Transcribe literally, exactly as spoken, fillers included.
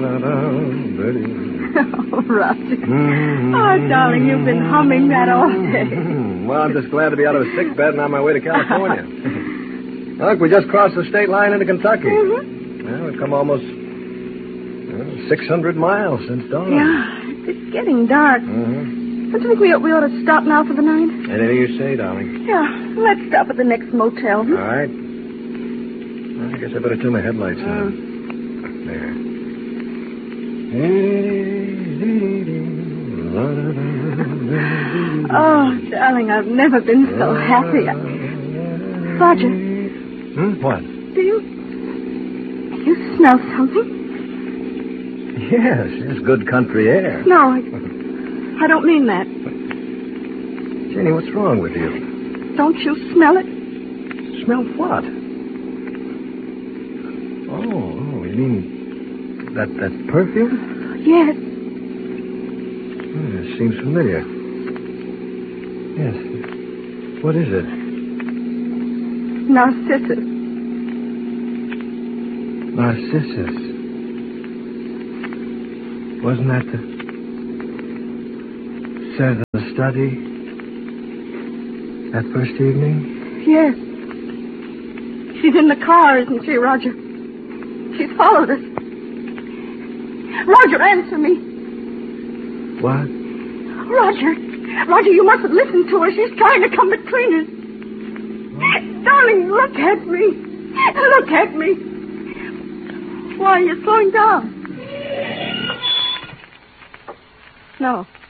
Oh, Roger. Mm-hmm. Oh, darling, you've been humming that all day. Mm-hmm. Well, I'm just glad to be out of a sick bed and on my way to California. Look, we just crossed the state line into Kentucky. Mm-hmm. Well, we've come almost uh, six hundred miles since dawn. Yeah, it's getting dark. Mm-hmm. Don't you think we, we ought to stop now for the night? Anything you say, darling. Yeah, let's stop at the next motel. Hmm? All right. Well, I guess I better turn my headlights on. Mm. There. Oh, darling, I've never been so happy. Roger. Hmm? What? Do you... Do you smell something? Yes, yes, good country air. No, I... I don't mean that. Jenny, what's wrong with you? Don't you smell it? Smell what? Oh, oh, you mean that, that perfume? Yes. Hmm, it seems familiar. Yes. What is it? Narcissus. Narcissus. Wasn't that the... Said in the study that first evening? Yes. She's in the car, isn't she, Roger? She's followed us. Roger, answer me. What? Roger. Roger, you mustn't listen to her. She's trying to come between us. What? Darling, look at me. Look at me. Why are you slowing down? No.